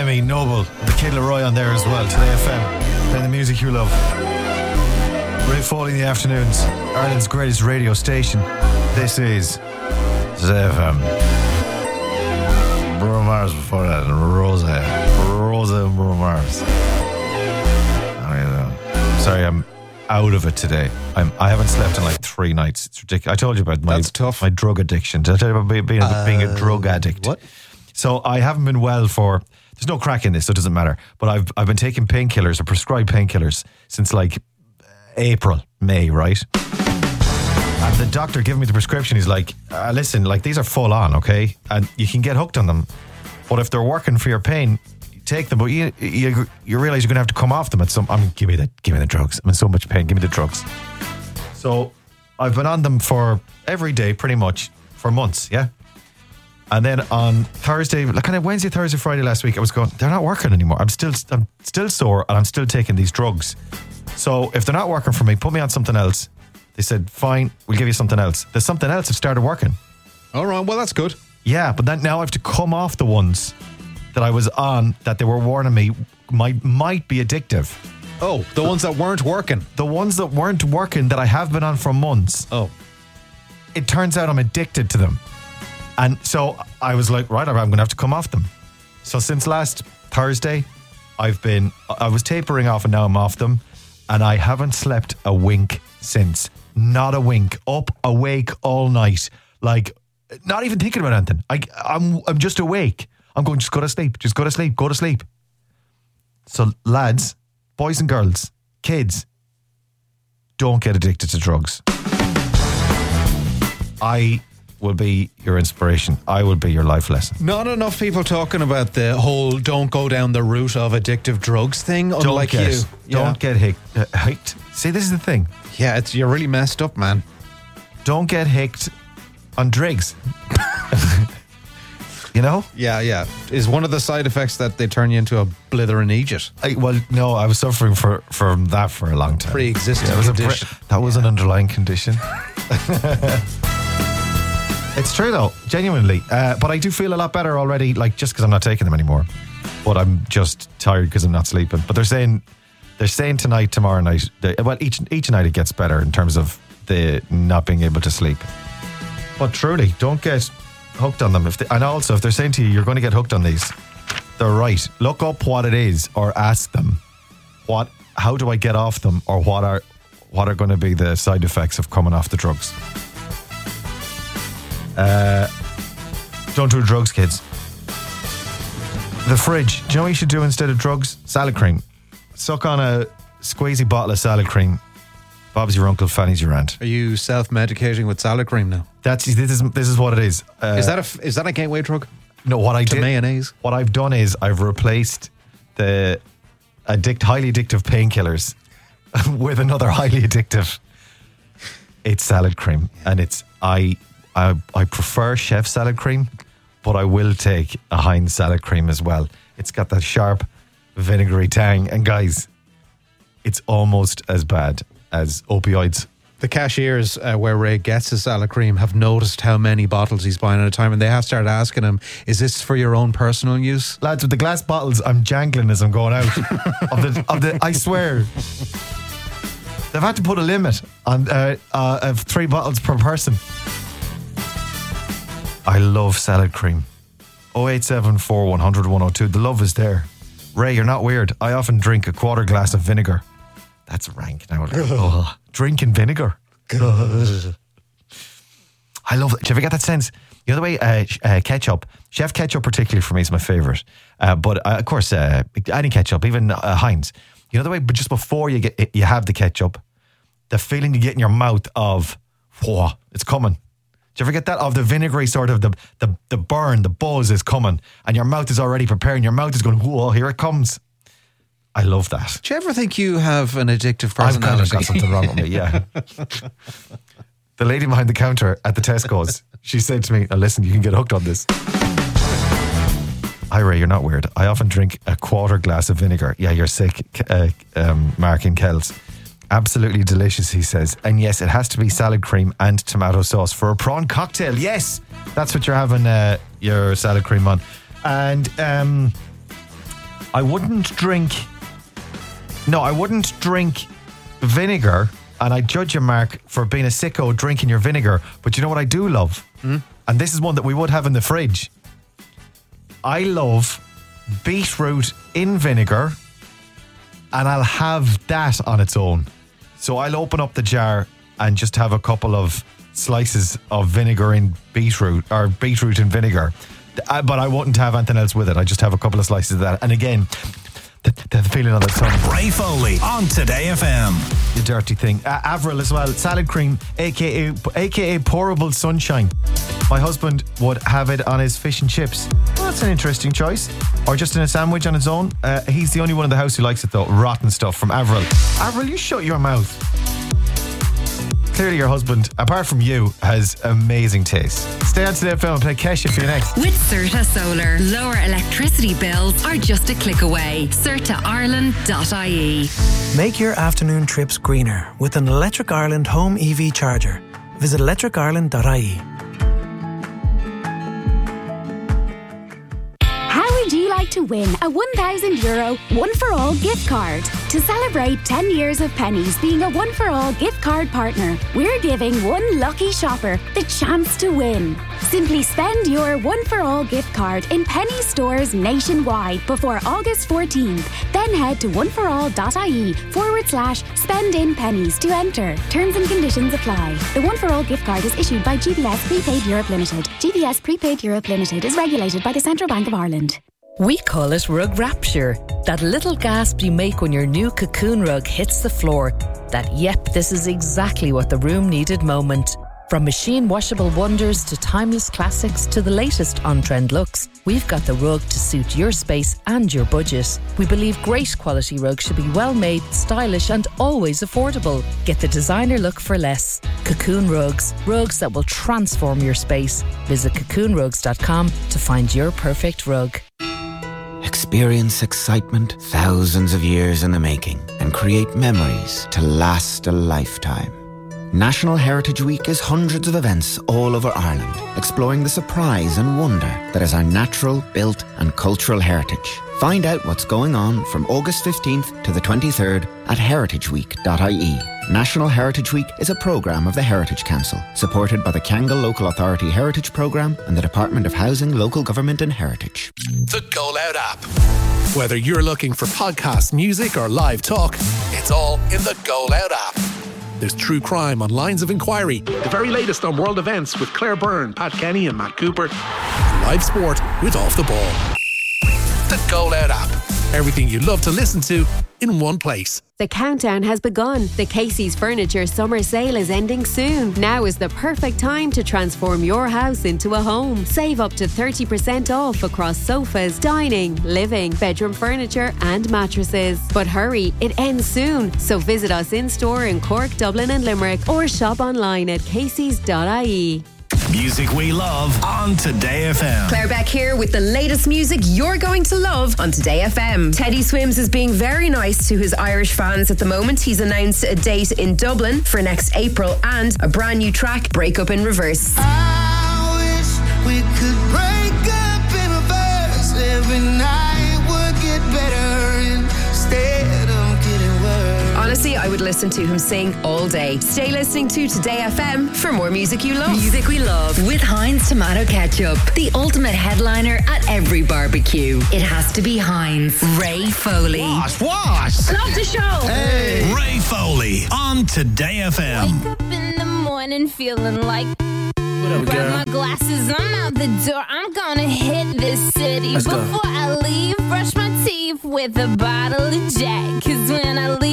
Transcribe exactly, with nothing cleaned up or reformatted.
Enemy, Noble, the Kid Leroy on there as well. Today F M, playing the music you love. Ray Foley in the afternoons, Ireland's greatest radio station. This is Today F M. Bruno Mars before that, and Rosa. Rosa and Bruno Mars. I Sorry, I'm out of it today. I'm, I haven't slept in like three nights. It's ridiculous. I told you about my, That's tough. my drug addiction. Did I tell you about being, uh, being a drug addict? What? So I haven't been well for... There's no crack in this, so it doesn't matter. But I've I've been taking painkillers, or prescribed painkillers, since like April, May, right? And the doctor giving me the prescription, he's like, uh, listen, like these are full on, okay? And you can get hooked on them. But if they're working for your pain, you take them. But you you, you realise you're going to have to come off them at some... I mean, give me the, give me the drugs. I'm in so much pain. Give me the drugs. So I've been on them for every day, pretty much, for months, yeah? And then on Thursday, like kind of Wednesday, Thursday, Friday last week, I was going, they're not working anymore. I'm still I'm still sore and I'm still taking these drugs. So if they're not working for me, put me on something else. They said, fine, we'll give you something else. There's something else that started working. All right, well, that's good. Yeah, but then now I have to come off the ones that I was on that they were warning me might might be addictive. Oh, the ones that weren't working. The ones that weren't working that I have been on for months. Oh. It turns out I'm addicted to them. And so I was like, right, I'm going to have to come off them. So since last Thursday, I've been, I was tapering off and now I'm off them. And I haven't slept a wink since. Not a wink. Up, awake all night. Like, not even thinking about anything. I, I'm, I'm just awake. I'm going, just go to sleep. Just go to sleep. Go to sleep. So lads, boys and girls, kids, don't get addicted to drugs. I... will be your inspiration. I will be your life lesson. Not enough people talking about the whole don't go down the route of addictive drugs thing, Don't unlike get, you. Don't yeah. get hicked. Uh, hicked. See, this is the thing. Yeah, it's you're really messed up, man. Don't get hicked on drugs. You know? Yeah, yeah. Is one of the side effects that they turn you into a blithering idiot? I, well, no, I was suffering for, from that for a long time. Pre-existing yeah, it was condition. A pre- that was yeah. an underlying condition. It's true though, genuinely. Uh, but I do feel a lot better already, like just because I'm not taking them anymore. But I'm just tired because I'm not sleeping. But they're saying they're saying tonight, tomorrow night. They, well, each each night it gets better in terms of the not being able to sleep. But truly, don't get hooked on them. If they, and also, if they're saying to you, you're going to get hooked on these, they're right. Look up what it is, or ask them, what? How do I get off them, or what are what are going to be the side effects of coming off the drugs? Uh, don't do drugs, kids. The fridge. Do you know what you should do instead of drugs? Salad cream. Suck on a squeezy bottle of salad cream. Bob's your uncle, Fanny's your aunt. Are you self-medicating with salad cream now? That's this is this is what it is. Uh, is that a is that a gateway drug? No, what I to did. mayonnaise. What I've done is I've replaced the addict highly addictive painkillers with another highly addictive. It's salad cream, yeah. and it's I. I, I prefer chef salad cream, but I will take a Heinz salad cream as well. It's got that sharp, vinegary tang. And guys, it's almost as bad as opioids. The cashiers uh, where Ray gets his salad cream have noticed how many bottles he's buying at a time, and they have started asking him, is this for your own personal use? Lads, with the glass bottles, I'm jangling as I'm going out. of the, of the, I swear. They've had to put a limit on uh, uh, of three bottles per person. I love salad cream. oh eight seven four one hundred one oh two. The love is there. Ray, you're not weird. I often drink a quarter glass of vinegar. That's rank now. Oh, drinking vinegar. I love it. Do you ever get that sense? You know the way uh, uh, ketchup, chef ketchup particularly for me is my favourite. Uh, but uh, of course, uh, any ketchup, even uh, Heinz. You know the way, but just before you get you have the ketchup, the feeling you get in your mouth of, whoa, it's coming. Do you ever get that? Of the vinegary sort of, the, the, the burn, the buzz is coming, and your mouth is already preparing. Your mouth is going, whoa, here it comes. I love that. Do you ever think you have an addictive personality? I've kind of got something wrong with me, yeah. The lady behind the counter at the Tesco's, she said to me, oh, listen, you can get hooked on this. Hi, Ray, you're not weird. I often drink a quarter glass of vinegar. Yeah, you're sick, uh, um, Mark in Kells. Absolutely delicious, he says. And yes, it has to be salad cream and tomato sauce for a prawn cocktail. Yes, that's what you're having uh, your salad cream on. And um, I wouldn't drink. No, I wouldn't drink vinegar, and I judge you, Mark, for being a sicko drinking your vinegar. But you know what I do love? Mm. And this is one that we would have in the fridge. I love beetroot in vinegar, and I'll have that on its own. So I'll open up the jar and just have a couple of slices of vinegar in beetroot, or beetroot in vinegar. But I wouldn't have anything else with it. I just have a couple of slices of that. And again, the, the feeling on the tongue. Ray Foley on Today F M. You dirty thing. Uh, Avril as well. Salad cream, aka aka pourable sunshine. My husband would have it on his fish and chips. Well, that's an interesting choice. Or just in a sandwich on its own. Uh, he's the only one in the house who likes it though. Rotten stuff from Avril. Avril, you shut your mouth. Clearly your husband, apart from you, has amazing taste. Stay on Today F M and play Kesha for you next. With Certa Solar, lower electricity bills are just a click away. certa ireland dot I E. Make your afternoon trips greener with an Electric Ireland home E V charger. Visit electric ireland dot I E. Would you like to win a one thousand euro One for All gift card? To celebrate ten years of Pennies being a One for All gift card partner, we're giving one lucky shopper the chance to win. Simply spend your One for All gift card in Penny stores nationwide before August fourteenth. Then head to oneforall.ie forward slash spend in pennies to enter. Terms and conditions apply. The One for All gift card is issued by G B S Prepaid Europe Limited. G B S Prepaid Europe Limited is regulated by the Central Bank of Ireland. We call it rug rapture. That little gasp you make when your new Cocoon rug hits the floor. That, yep, this is exactly what the room needed moment. From machine washable wonders to timeless classics to the latest on-trend looks, we've got the rug to suit your space and your budget. We believe great quality rugs should be well made, stylish and always affordable. Get the designer look for less. Cocoon Rugs. Rugs that will transform your space. Visit cocoon rugs dot com to find your perfect rug. Experience excitement thousands of years in the making and create memories to last a lifetime. National Heritage Week is hundreds of events all over Ireland, exploring the surprise and wonder that is our natural, built and cultural heritage. Find out what's going on from August fifteenth to the twenty-third at heritage week dot I E. National Heritage Week is a programme of the Heritage Council, supported by the Kangal Local Authority Heritage Programme and the Department of Housing, Local Government and Heritage. The Go Loud app. Whether you're looking for podcasts, music or live talk, it's all in the Go Loud app. There's true crime on Lines of Inquiry, the very latest on world events with Claire Byrne, Pat Kenny and Matt Cooper, and live sport with Off the Ball. The Go Loud app. Everything you love to listen to in one place. The countdown has begun. The Casey's Furniture summer sale is ending soon. Now is the perfect time to transform your house into a home. Save up to thirty percent off across sofas, dining, living, bedroom furniture and mattresses. But hurry, it ends soon. So visit us in store in Cork, Dublin and Limerick or shop online at caseys dot I E. Music we love on Today F M. Claire Beck here with the latest music you're going to love on Today F M. Teddy Swims is being very nice to his Irish fans at the moment. He's announced a date in Dublin for next April and a brand new track, Break Up in Reverse. I wish we could break up in reverse. Every night would get better instead of getting worse. Honestly, I would listen to him sing all day. Stay listening to Today F M for more music you love. Music we love with Heinz Tomato Ketchup. The ultimate headliner at every barbecue. It has to be Heinz. Ray Foley. Wash, wash. Love the show. Hey. Ray Foley on Today F M. Wake up in the morning feeling like Whatever, grab girl. my glasses, I'm out the door. I'm gonna hit this city. Let's go. Before I leave, brush my teeth with a bottle of Jack. Cause when I leave